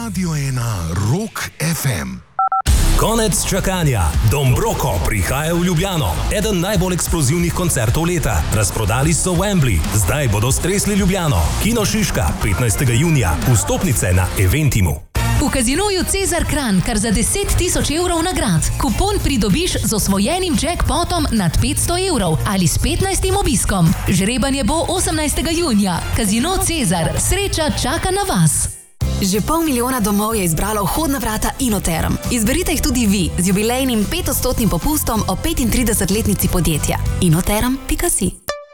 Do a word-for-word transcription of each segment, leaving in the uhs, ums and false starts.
Radio ena Rock ef em. Konec čakanja. Dombroko prihaja v Ljubljano. Eden najbolj eksplozivnih koncertov leta. Razprodali so Wembley. Zdaj bodo stresli Ljubljano. Kino Šiška, petnajstega junija. Vstopnice na Eventimu. V Casinoju Cezar Kranj kar za deset tisoč evrov nagrad. Kupon pridobiš z osvojenim jackpotom nad petsto evrov ali s petnajstim obiskom. Žrebanje bo osemnajstega junija. Casino Cezar. Sreča čaka na vas. Že pol milijona domov je izbralo vhodna vrata Inoterm. Izberite jih tudi vi z jubilejnim petodstotnim popustom o petintridesetletnici podjetja. inoterm pika si.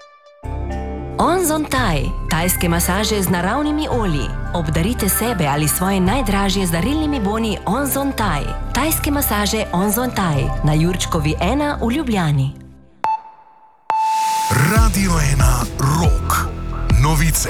Onzon Thai. Tajske masaže z naravnimi olji. Obdarite sebe ali svoje najdražje z darilnimi boni Onzon Thai. Tajske masaže Onzon Thai na Jurčkovi ena v Ljubljani. Radio ena Rock. Novice.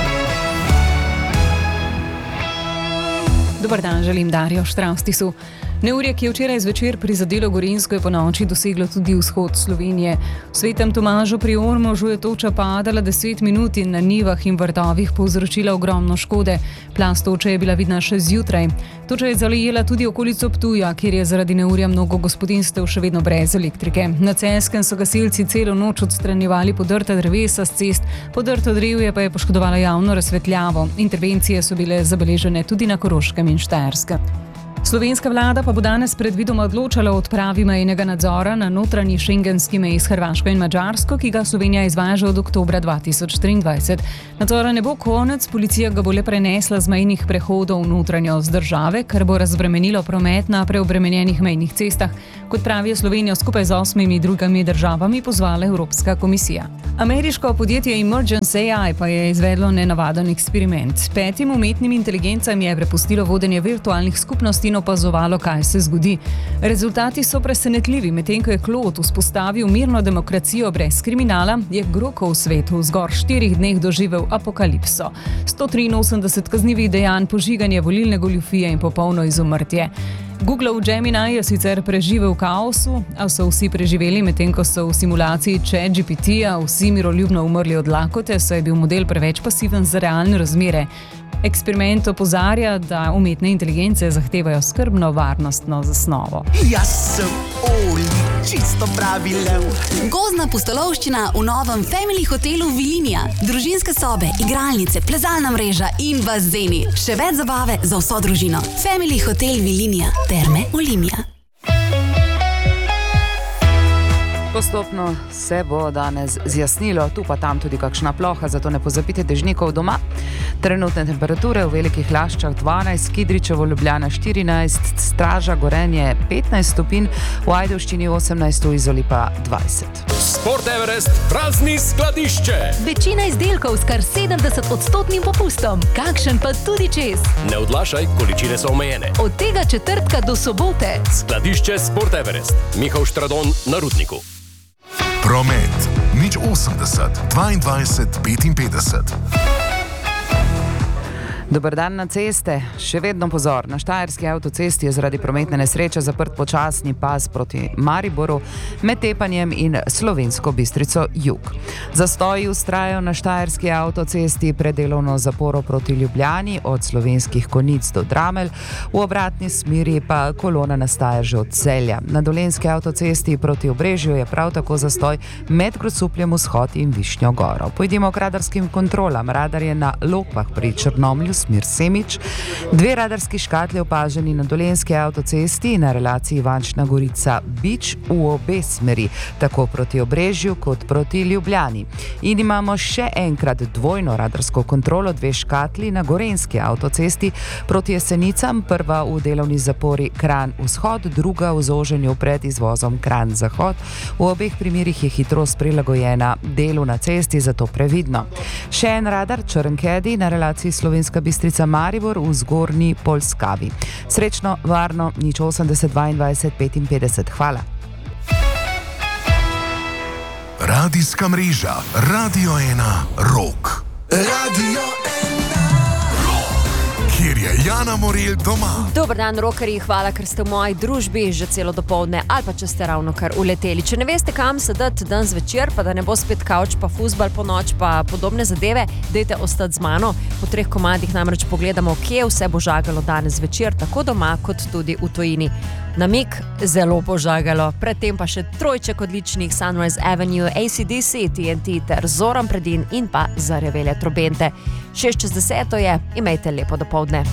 Dobar dan, želim Darjo Štravstisu. Neurje, ki je včeraj zvečer prizadelo Gorenjsko, je po noči doseglo tudi vzhod Slovenije. V Svetem Tomažu pri Ormožu je toča padala deset minut in na njivah in vrtovih povzročila ogromno škode. Plast toče je bila vidna še zjutraj. Toča je zalejela tudi okolico Ptuja, kjer je zaradi neurja mnogo gospodinjstev še vedno brez elektrike. Na Celjskem so gasilci celo noč odstranjevali podrta drevesa s cest, podrto drevje pa je poškodovalo javno razsvetljavo. Intervencije so bile zabeležene tudi na Koroškem in Štajerskem. Slovenska vlada pa bo danes predvidoma odločala o odpravi mejnega nadzora na notranji šengenski meji s Hrvaško in Madžarsko, ki ga Slovenija izvaja že od oktobra dva tisoč triindvajset. Nadzora ne bo konec, policija ga bo le prenesla z mejnih prehodov v notranjost države, kar bo razbremenilo promet na preobremenjenih mejnih cestah, kot pravijo Slovenijo skupaj z osmimi drugimi državami pozvala Evropska komisija. Ameriško podjetje Emergency A I pa je izvedlo nenavaden eksperiment. Petim umetnim inteligencam je prepustilo vodenje virtualnih skupnosti in opazovalo, kaj se zgodi. Rezultati so presenetljivi, medtem ko je Klod vzpostavil mirno demokracijo brez kriminala, je Grokov svet v zgor štirih dneh doživel apokalipso. sto triinosemdeset kaznivih dejanj, požiganje volilne goljufije in popolno izumrtje. Googlov Gemini je sicer preživel v kaosu, a so vsi preživeli, medtem ko so v simulaciji ChatGPT-ja vsi miroljubno umrli od lakote, saj je bil model preveč pasiven za realne razmere. Eksperiment opozarja, da umetne inteligence zahtevajo skrbno varnostno zasnovo. Jaz sem Oli, čisto pravi lev. Gozdna pustolovščina v novem Family hotelu Vilinija. Družinske sobe, igralnice, plezalna mreža in bazeni. Še več zabave za vso družino. Family hotel Vilinija. Terme Olimia. Postopno se bo danes zjasnilo, tu pa tam tudi kakšna ploha, zato ne pozabite dežnikov doma. Trenutne temperature v Velikih Laščah dvanajst, Kidričevo Ljubljana štirinajst, Straža Gorenje petnajst stopinj, v Ajdovščini osemnajst, v Izoli pa dvajset. Sport Everest prazni skladišče. Večina izdelkov s kar sedemdeset odstotnim popustom. Kakšen pa tudi čez. Ne odlašaj, količine so omejene. Od tega četrtka do sobote. Skladišče Sport Everest. Mihael Štradon na Rudniku. Promet nič osemdeset dvaindvajset petinpetdeset. Dober dan na ceste. Še vedno pozor. Na Štajerski avtocesti je zaradi prometne nesreče zaprt počasni pas proti Mariboru med Tepanjem in Slovensko Bistrico jug. Zastoji vztrajajo na Štajerski avtocesti pred delovno zaporo proti Ljubljani od Slovenskih Konjic do Dramelj, v obratni smeri pa kolona nastaja že od Celja. Na Dolenjski avtocesti proti Obrežju je prav tako zastoj med Grosupljem vzhod in Višnjo Goro. Pojdimo k radarskim kontrolam. Radar je na Lokvah pri Črnomlju smer Semič, dve radarski škatli opaženi na Dolenjski avtocesti na relaciji Ivančna Gorica-Bič v obe smeri, tako proti Obrežju kot proti Ljubljani. In imamo še enkrat dvojno radarsko kontrolo, dve škatli na Gorenjski avtocesti proti Jesenicam, prva v delovni zapori Kranj-Vzhod, druga v zoženju pred izvozom Kranj-Zahod. V obeh primerih je hitrost prilagojena delu na cesti, zato previdno. Še en radar Črnkedi na relaciji Slovenska Bistrica Maribor v zgornji Polskavi. Srečno, varno, nič osemdeset dvaindvajset petinpetdeset. Hvala. Radijska mreža Radio ena Rock. Radio ena Rock. Kjer je Jana Morel doma. Dober dan, rokerji, hvala, ker ste v moji družbi že celo dopoldne ali pa če ste ravno kar uleteli. Če ne veste, kam sedeti dan zvečer, pa da ne bo spet kavč, pa fuzbal po noč, pa podobne zadeve, dajte ostati z mano. Po treh komadih namreč pogledamo, kje vse bo žagalo danes zvečer, tako doma kot tudi v tujini. Namig zelo požagalo, predtem pa še trojček odličnih Sunrise Avenue, A C D C, T N T ter Zoran Predin in pa zarjavele trobente. Šest čez deseto je, imejte lepo dopoldne.